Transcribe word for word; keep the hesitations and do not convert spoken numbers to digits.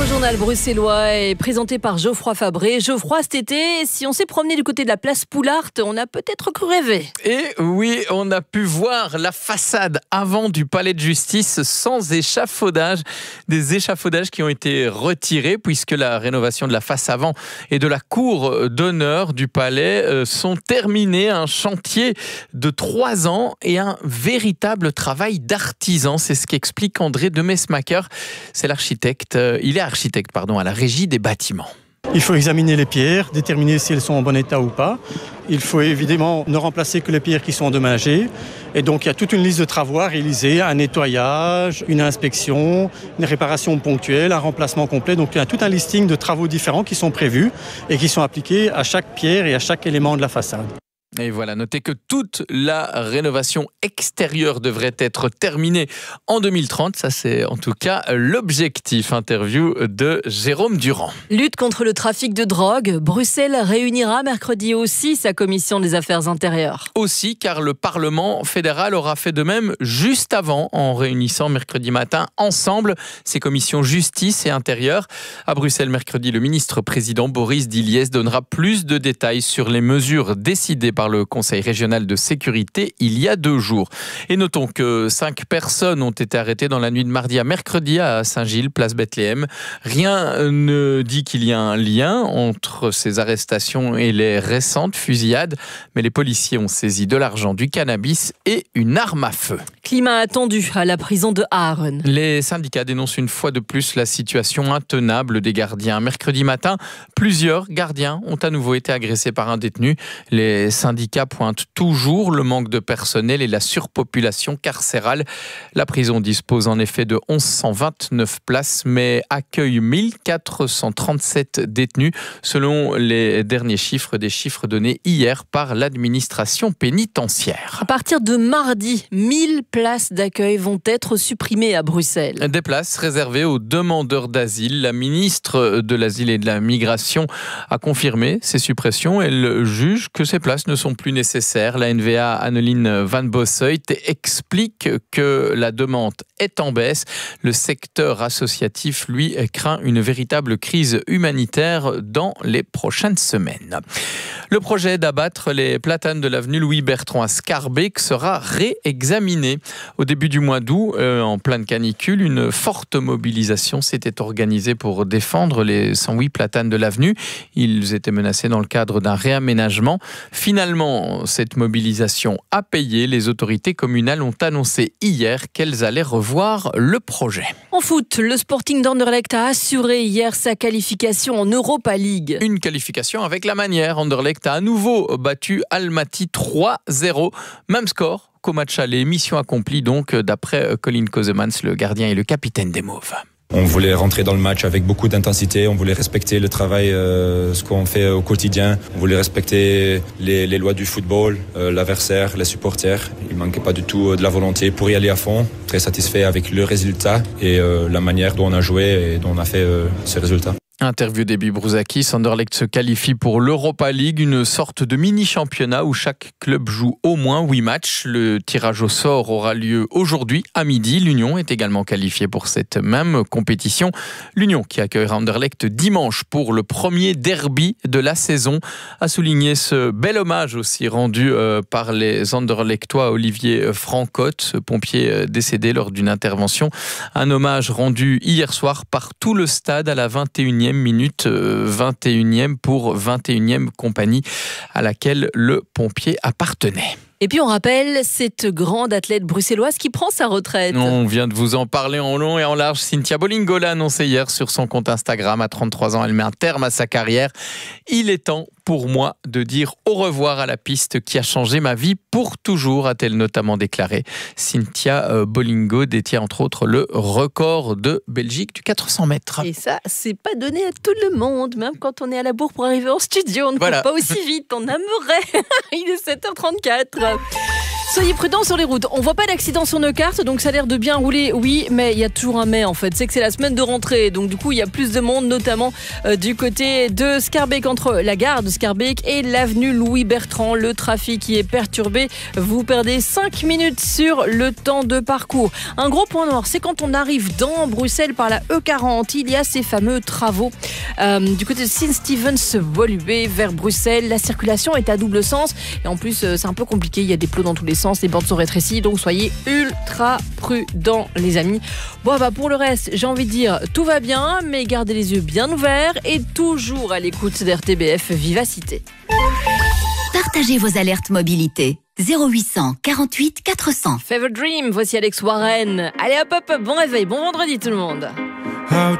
Votre journal bruxellois est présenté par Geoffroy Fabré. Geoffroy, cet été, si on s'est promené du côté de la place Poulart, on a peut-être cru rêver. Et oui, on a pu voir la façade avant du palais de justice sans échafaudage. Des échafaudages qui ont été retirés puisque la rénovation de la face avant et de la cour d'honneur du palais sont terminés. Un chantier de trois ans et un véritable travail d'artisan. C'est ce qu'explique André de Mesmaker. C'est l'architecte, il est architecte pardon, à la régie des bâtiments. Il faut examiner les pierres, déterminer si elles sont en bon état ou pas. Il faut évidemment ne remplacer que les pierres qui sont endommagées. Et donc il y a toute une liste de travaux à réaliser, un nettoyage, une inspection, une réparation ponctuelle, un remplacement complet. Donc il y a tout un listing de travaux différents qui sont prévus et qui sont appliqués à chaque pierre et à chaque élément de la façade. Et voilà, notez que toute la rénovation extérieure devrait être terminée en deux mille trente. Ça, c'est en tout cas l'objectif. Interview de Jérôme Durand. Lutte contre le trafic de drogue. Bruxelles réunira mercredi aussi sa commission des affaires intérieures. Aussi, car le Parlement fédéral aura fait de même juste avant, en réunissant mercredi matin ensemble ses commissions justice et intérieure. À Bruxelles, mercredi, le ministre-président Boris Diliès donnera plus de détails sur les mesures décidées par par le Conseil régional de sécurité il y a deux jours. Et notons que cinq personnes ont été arrêtées dans la nuit de mardi à mercredi à Saint-Gilles, place Bethléem. Rien ne dit qu'il y a un lien entre ces arrestations et les récentes fusillades, mais les policiers ont saisi de l'argent, du cannabis et une arme à feu. Climat attendu à la prison de Aaren. Les syndicats dénoncent une fois de plus la situation intenable des gardiens. Mercredi matin, plusieurs gardiens ont à nouveau été agressés par un détenu. Les syndicats pointent toujours le manque de personnel et la surpopulation carcérale. La prison dispose en effet de mille cent vingt-neuf places, mais accueille mille quatre cent trente-sept détenus, selon les derniers chiffres, des chiffres donnés hier par l'administration pénitentiaire. À partir de mardi, mille places d'accueil vont être supprimées à Bruxelles. Des places réservées aux demandeurs d'asile. La ministre de l'Asile et de la Migration a confirmé ces suppressions. Elle juge que ces places ne sont plus nécessaires. La N V A Anneline Van Bossuit explique que la demande est en baisse. Le secteur associatif, lui, craint une véritable crise humanitaire dans les prochaines semaines. Le projet d'abattre les platanes de l'avenue Louis-Bertrand à Scarbeck sera réexaminé. Au début du mois d'août, euh, en pleine canicule, une forte mobilisation s'était organisée pour défendre les cent huit platanes de l'avenue. Ils étaient menacés dans le cadre d'un réaménagement. Finalement, cette mobilisation a payé. Les autorités communales ont annoncé hier qu'elles allaient revoir le projet. En foot, le Sporting d'Anderlecht a assuré hier sa qualification en Europa League. Une qualification avec la manière. Anderlecht a à nouveau battu Almaty trois zéro. Même score qu'au match aller. Mission accomplie donc d'après Colin Kozemans, le gardien et le capitaine des Mauves. On voulait rentrer dans le match avec beaucoup d'intensité, on voulait respecter le travail, euh, ce qu'on fait au quotidien, on voulait respecter les, les lois du football, euh, l'adversaire, les supporters. Il manquait pas du tout de la volonté pour y aller à fond, très satisfait avec le résultat et euh, la manière dont on a joué et dont on a fait euh, ce résultat. Interview d'Ebi Brouzakis. Anderlecht se qualifie pour l'Europa League, une sorte de mini-championnat où chaque club joue au moins huit matchs. Le tirage au sort aura lieu aujourd'hui à midi. L'Union est également qualifiée pour cette même compétition. L'Union qui accueillera Anderlecht dimanche pour le premier derby de la saison. A souligné ce bel hommage aussi rendu euh, par les Anderlechtois à Olivier Francotte, ce pompier décédé lors d'une intervention. Un hommage rendu hier soir par tout le stade à la vingt et unième minute, vingt et unième pour vingt et unième compagnie à laquelle le pompier appartenait. Et puis on rappelle cette grande athlète bruxelloise qui prend sa retraite. On vient de vous en parler en long et en large. Cynthia Bolingo l'a annoncé hier sur son compte Instagram. À trente-trois ans, elle met un terme à sa carrière. Il est temps pour moi de dire au revoir à la piste qui a changé ma vie pour toujours, a-t-elle notamment déclaré. Cynthia Bolingo détient entre autres le record de Belgique du quatre cents mètres. Et ça, c'est pas donné à tout le monde, même quand on est à la bourre pour arriver en studio. On ne voilà. court pas aussi vite, on aimerait. Il est sept heures trente-quatre. Soyez prudents sur les routes. On voit pas d'accident sur nos cartes, donc ça a l'air de bien rouler, oui, mais il y a toujours un mais en fait. C'est que c'est la semaine de rentrée, donc du coup il y a plus de monde, notamment euh, du côté de Scarbeck, entre la gare de Scarbeck et l'avenue Louis Bertrand. Le trafic qui est perturbé. Vous perdez cinq minutes sur le temps de parcours. Un gros point noir, c'est quand on arrive dans Bruxelles par la E quarante. Il y a ces fameux travaux euh, du côté de Sint-Stevens-Woluwe vers Bruxelles. La circulation est à double sens et en plus euh, c'est un peu compliqué. Il y a des plots dans tous les sens, les bornes sont rétrécies, donc soyez ultra prudents les amis. Bon bah pour le reste, j'ai envie de dire tout va bien, mais gardez les yeux bien ouverts et toujours à l'écoute d'R T B F Vivacité. Partagez vos alertes mobilité. zéro huit cent quarante-huit quatre cents. Fever Dream, voici Alex Warren. Allez hop hop, bon réveil, bon vendredi tout le monde. How